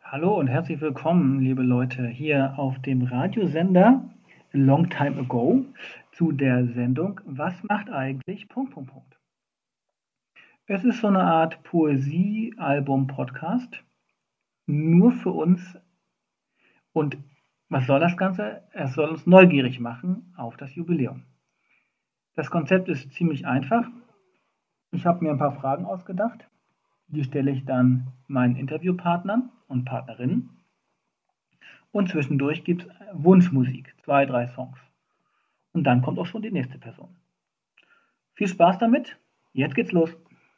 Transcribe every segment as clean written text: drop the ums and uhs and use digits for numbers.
Hallo und herzlich willkommen, liebe Leute, hier auf dem Radiosender Long Time Ago zu der Sendung Was macht eigentlich... Es ist so eine Art Poesie-Album-Podcast, nur für uns. Und was soll das Ganze? Es soll uns neugierig machen auf das Jubiläum. Das Konzept ist ziemlich einfach. Ich habe mir ein paar Fragen ausgedacht. Die stelle ich dann meinen Interviewpartnern und Partnerinnen. Und zwischendurch gibt es Wunschmusik, 2, 3 Songs. Und dann kommt auch schon die nächste Person. Viel Spaß damit. Jetzt geht's los.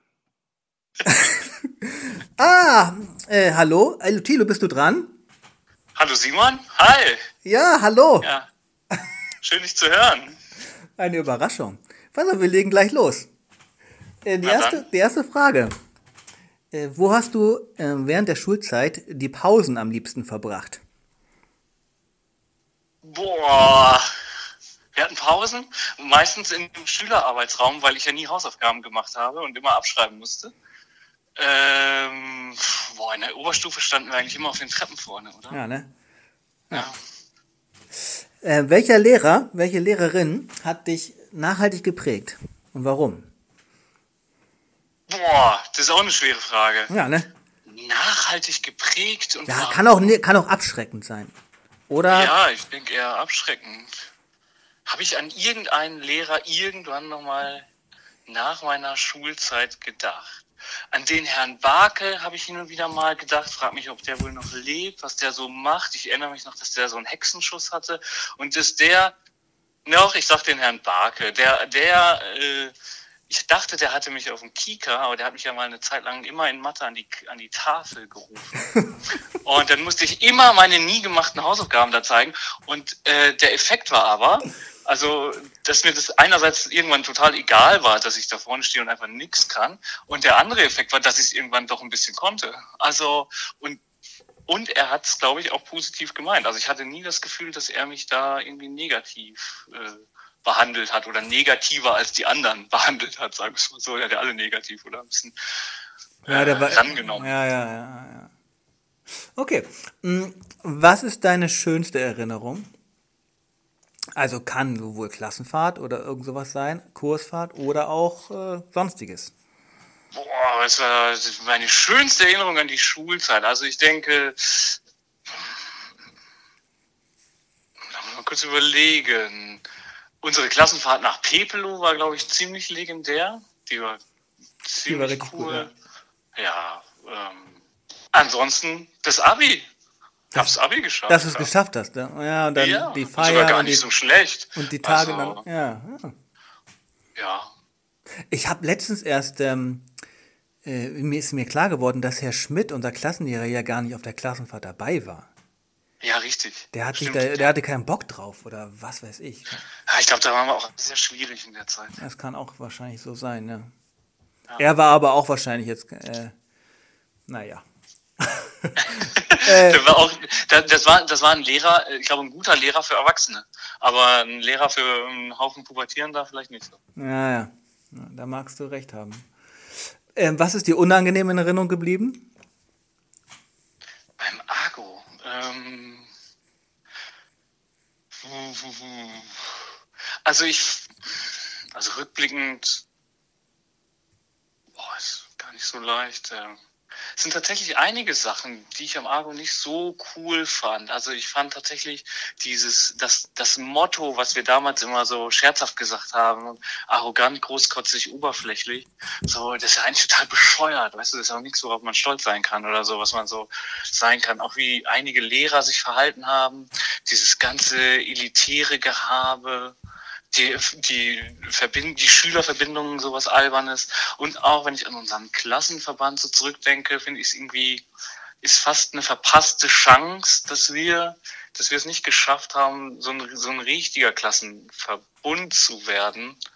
Hallo? Thilo, bist du dran? Hallo Simon, hi. Ja, hallo. Ja, schön dich zu hören. Eine Überraschung. Wir legen gleich los. Die erste Frage. Wo hast du während der Schulzeit die Pausen am liebsten verbracht? Boah, wir hatten Pausen, meistens im Schülerarbeitsraum, weil ich ja nie Hausaufgaben gemacht habe und immer abschreiben musste. In der Oberstufe standen wir eigentlich immer auf den Treppen vorne, oder? Ja, ne? Ja. Welche Lehrerin hat dich nachhaltig geprägt? Und warum? Boah, das ist auch eine schwere Frage. Ja, ne? Nachhaltig geprägt und Ja, warum? kann auch abschreckend sein. Oder? Ja, ich denke eher abschreckend. Habe ich an irgendeinen Lehrer irgendwann nochmal nach meiner Schulzeit gedacht? An den Herrn Barke habe ich hin und wieder mal gedacht, frag mich, ob der wohl noch lebt, was der so macht. Ich erinnere mich noch, dass der so einen Hexenschuss hatte und dass ich sag den Herrn Barke, ich dachte, der hatte mich auf dem Kieker, aber der hat mich ja mal eine Zeit lang immer in Mathe an die Tafel gerufen. Und dann musste ich immer meine nie gemachten Hausaufgaben da zeigen. Und der Effekt war aber, also, dass mir das einerseits irgendwann total egal war, dass ich da vorne stehe und einfach nichts kann. Und der andere Effekt war, dass ich es irgendwann doch ein bisschen konnte. Also, und er hat es, glaube ich, auch positiv gemeint. Also ich hatte nie das Gefühl, dass er mich da irgendwie negativ behandelt hat oder negativer als die anderen behandelt hat, sagen wir es mal so. Er hat ja alle negativ oder ein bisschen rangenommen. Ja. Okay. Was ist deine schönste Erinnerung? Also kann sowohl Klassenfahrt oder irgend sowas sein, Kursfahrt oder auch Sonstiges. Boah, das war meine schönste Erinnerung an die Schulzeit. Also ich denke, mal kurz überlegen. Unsere Klassenfahrt nach Pepelo war, glaube ich, ziemlich legendär. Die war ziemlich richtig cool. Gut, ja. Ansonsten das Abi. Hab's Abi geschafft. Dass du es geschafft hast, ne? Ja, und dann die Feier. Sogar gar nicht so schlecht. Und die Tage also, dann, ja. Ja. Ich habe letztens erst, mir ist mir klar geworden, dass Herr Schmidt, unser Klassenlehrer, ja gar nicht auf der Klassenfahrt dabei war. Ja, richtig. Der hatte keinen Bock drauf oder was weiß ich. Ja, ich glaube, da waren wir auch sehr schwierig in der Zeit. Das kann auch wahrscheinlich so sein, ne? Ja. Er war aber auch wahrscheinlich jetzt, naja. Das war ein Lehrer, ich glaube, ein guter Lehrer für Erwachsene. Aber ein Lehrer für einen Haufen Pubertierender vielleicht nicht so. Ja, da magst du recht haben. Was ist dir unangenehm in Erinnerung geblieben? Beim Argo. Also rückblickend, ist gar nicht so leicht. Es sind tatsächlich einige Sachen, die ich am Argo nicht so cool fand. Also ich fand tatsächlich das Motto, was wir damals immer so scherzhaft gesagt haben, arrogant, großkotzig, oberflächlich, so, das ist ja eigentlich total bescheuert, weißt du, das ist auch nichts, worauf man stolz sein kann oder so, was man so sein kann. Auch wie einige Lehrer sich verhalten haben, dieses ganze elitäre Gehabe, die Schülerverbindungen, sowas Albernes. Und auch wenn ich an unseren Klassenverband so zurückdenke, finde ich es irgendwie, ist fast eine verpasste Chance, dass wir es nicht geschafft haben, so ein richtiger Klassenverbund zu werden.